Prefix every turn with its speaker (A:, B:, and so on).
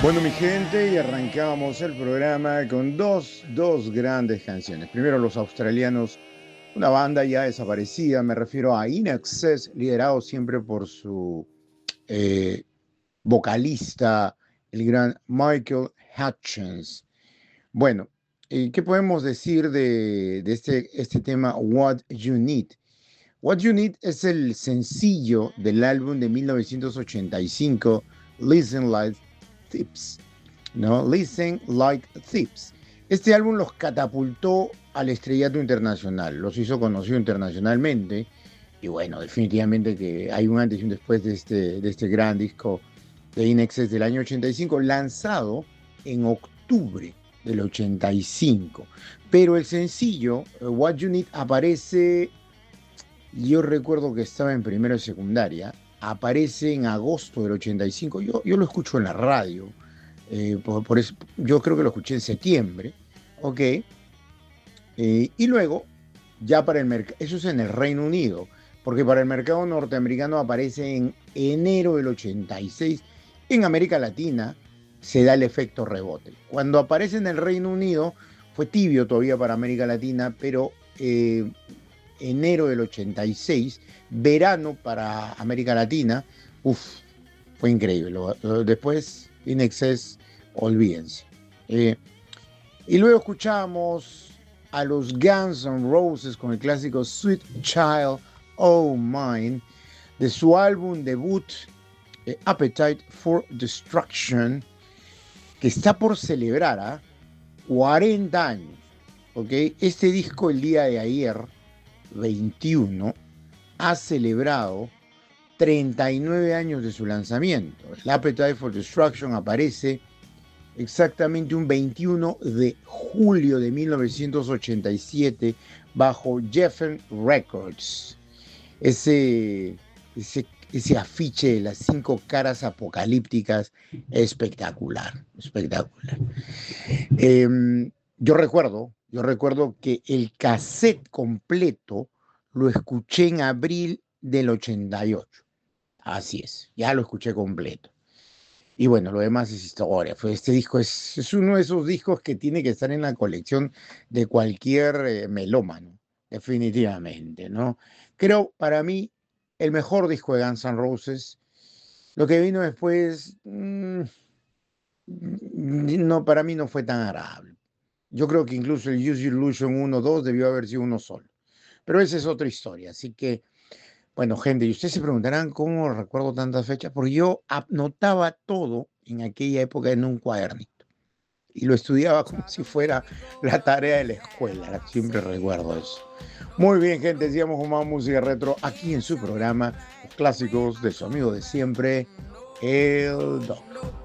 A: Bueno, mi gente, y arrancamos el programa con dos grandes canciones. Primero, los australianos, una banda ya desaparecida, me refiero a In Excess, liderado siempre por su eh, vocalista, el gran Michael Hutchence. Bueno, ¿qué podemos decir de este tema What You Need? What You Need es el sencillo del álbum de 1985, Listen Like Thieves, ¿no? Listen Like Thieves. Este álbum los catapultó al estrellato internacional, los hizo conocido internacionalmente, y bueno, definitivamente que hay un antes y un después de este gran disco de In Excess del año 85, lanzado en octubre del 85. Pero el sencillo, What You Need, aparece, yo recuerdo que estaba en primero de secundaria, aparece en agosto del 85. Yo lo escucho en la radio, por eso, yo creo que lo escuché en septiembre, ¿ok? Y luego, ya para el mercado, eso es en el Reino Unido, porque para el mercado norteamericano aparece en enero del 86. En América Latina se da el efecto rebote. Cuando aparece en el Reino Unido, fue tibio todavía para América Latina, pero enero del 86, verano para América Latina, fue increíble. Después, In Excess, olvídense. Y luego escuchamos a los Guns N' Roses con el clásico Sweet Child O' Mine de su álbum debut Appetite for Destruction, que está por celebrar 40 años. ¿Okay? Este disco el día de ayer, 21, ha celebrado 39 años de su lanzamiento. El Appetite for Destruction aparece exactamente un 21 de julio de 1987 bajo Geffen Records. Ese afiche de las 5 caras apocalípticas, espectacular, espectacular. Yo recuerdo que el cassette completo lo escuché en abril del 88. Así es, ya lo escuché completo. Y bueno, lo demás es historia. Este disco es uno de esos discos que tiene que estar en la colección de cualquier melómano, definitivamente, ¿no? Creo, para mí, el mejor disco de Guns N' Roses. Lo que vino después, no, para mí no fue tan agradable. Yo creo que incluso el Use Your Illusion 1-2 debió haber sido uno solo. Pero esa es otra historia. Así que, bueno, gente, y ustedes se preguntarán cómo recuerdo tantas fechas, porque yo anotaba todo en aquella época en un cuadernito y lo estudiaba como si fuera la tarea de la escuela. Siempre recuerdo eso. Muy bien, gente, sigamos con más música retro aquí en su programa, los clásicos de su amigo de siempre, el Doc.